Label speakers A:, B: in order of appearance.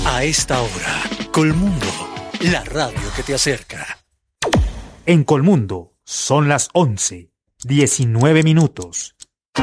A: A esta hora, Colmundo, la radio que te acerca.
B: En Colmundo son las 11:19.